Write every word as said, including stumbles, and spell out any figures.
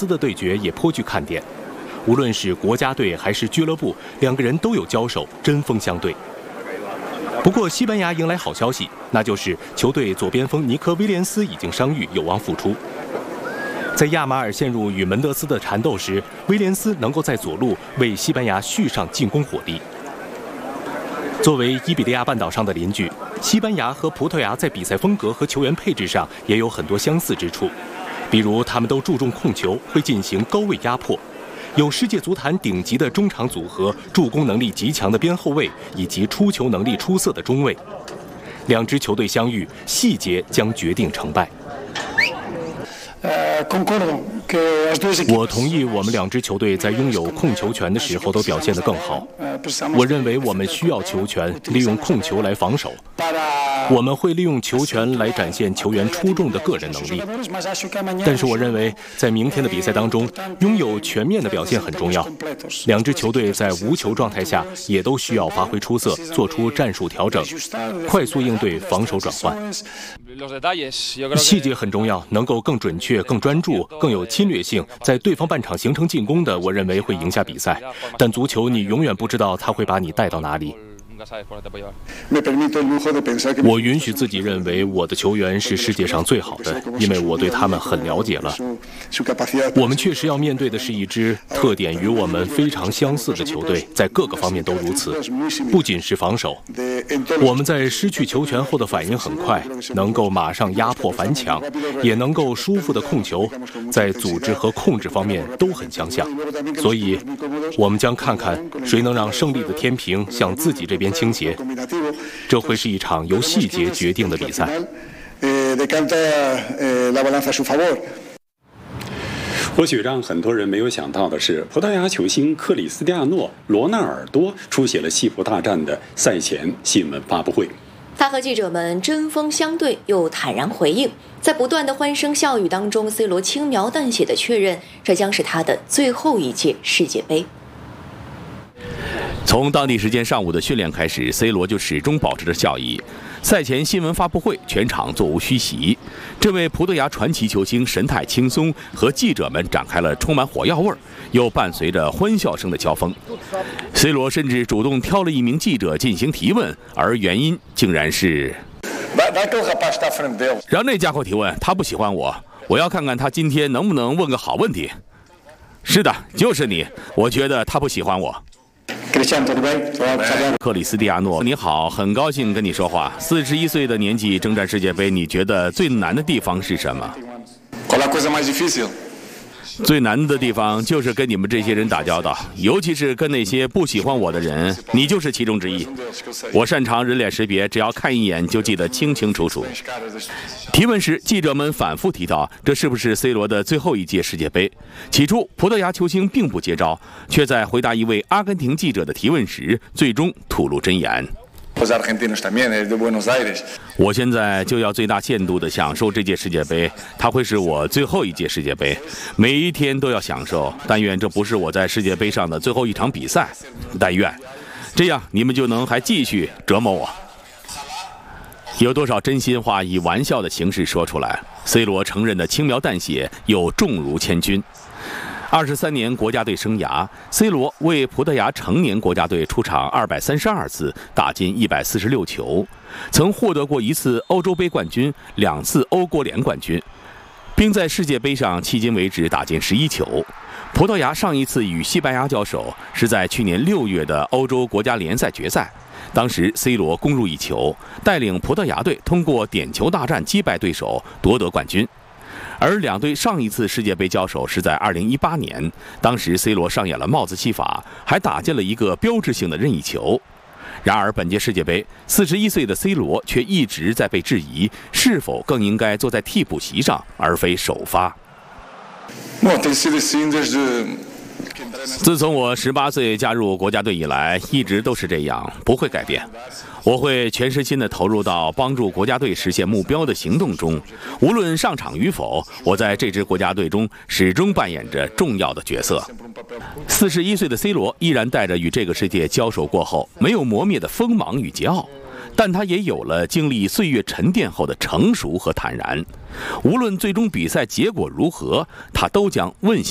斯的对决也颇具看点。无论是国家队还是俱乐部，两个人都有交手，针锋相对。不过，西班牙迎来好消息，那就是球队左边锋尼科威廉斯已经伤愈，有望复出。在亚马尔陷入与门德斯的缠斗时，威廉斯能够在左路为西班牙续上进攻火力。作为伊比利亚半岛上的邻居，西班牙和葡萄牙在比赛风格和球员配置上也有很多相似之处，比如他们都注重控球，会进行高位压迫。有世界足坛顶级的中场组合，助攻能力极强的边后卫，以及出球能力出色的中卫。两支球队相遇，细节将决定成败。我同意，我们两支球队在拥有控球权的时候都表现得更好。我认为我们需要球权，利用控球来防守。我们会利用球权来展现球员出众的个人能力。但是我认为，在明天的比赛当中，拥有全面的表现很重要。两支球队在无球状态下，也都需要发挥出色，做出战术调整，快速应对防守转换。细节很重要，能够更准确、更专注、更有侵略性，在对方半场形成进攻的，我认为会赢下比赛。但足球你永远不知道他会把你带到哪里。我允许自己认为我的球员是世界上最好的，因为我对他们很了解了。我们确实要面对的是一支特点与我们非常相似的球队，在各个方面都如此。不仅是防守，我们在失去球权后的反应很快，能够马上压迫反抢，也能够舒服的控球，在组织和控制方面都很相像。所以，我们将看看谁能让胜利的天平向自己这边倾斜，这会是一场由细节决定的比赛。 或许让很多人没有想到的是，葡萄牙球星克里斯蒂亚诺·罗纳尔多出席了西葡大战的赛前新闻发布会。 他和记者们针锋相对，又坦然回应。在不断的欢声笑语当中 ，C 罗轻描淡写的确认，这将是他的最后一届世界杯。 从当地时间上午的训练开始 ，C 罗就始终保持着笑意。赛前新闻发布会，全场座无虚席。这位葡萄牙传奇球星神态轻松，和记者们展开了充满火药味儿，又伴随着欢笑声的交锋。C 罗甚至主动挑了一名记者进行提问，而原因竟然是让那家伙提问，他不喜欢我，我要看看他今天能不能问个好问题。是的，就是你，我觉得他不喜欢我。克里斯蒂亚诺，你好，很高兴跟你说话。四十一岁的年纪征战世界杯，你觉得最难的地方是什么？最难的地方就是跟你们这些人打交道，尤其是跟那些不喜欢我的人，你就是其中之一。我擅长人脸识别，只要看一眼就记得清清楚楚。提问时，记者们反复提到这是不是 C 罗的最后一届世界杯。起初，葡萄牙球星并不接招，却在回答一位阿根廷记者的提问时，最终吐露真言。我现在就要最大限度地享受这届世界杯，它会是我最后一届世界杯，每一天都要享受。但愿这不是我在世界杯上的最后一场比赛，但愿这样你们就能还继续折磨我。有多少真心话以玩笑的形式说出来 ，C 罗承认的轻描淡写，又重如千钧。二十三年国家队生涯 ，C 罗为葡萄牙成年国家队出场二百三十二次，打进一百四十六球，曾获得过一次欧洲杯冠军，两次欧国联冠军，并在世界杯上迄今为止打进十一球。葡萄牙上一次与西班牙交手是在去年六月的欧洲国家联赛决赛，当时 C 罗攻入一球，带领葡萄牙队通过点球大战击败对手，夺得冠军。而两队上一次世界杯交手是在二零一八年，当时 C 罗上演了帽子戏法，还打进了一个标志性的任意球。然而本届世界杯，四十一岁的 C 罗却一直在被质疑，是否更应该坐在替补席上，而非首发。自从我十八岁加入国家队以来，一直都是这样，不会改变。我会全身心地投入到帮助国家队实现目标的行动中，无论上场与否，我在这支国家队中始终扮演着重要的角色。四十一岁的 C 罗依然带着与这个世界交手过后没有磨灭的锋芒与桀骜，但他也有了经历岁月沉淀后的成熟和坦然。无论最终比赛结果如何，他都将问心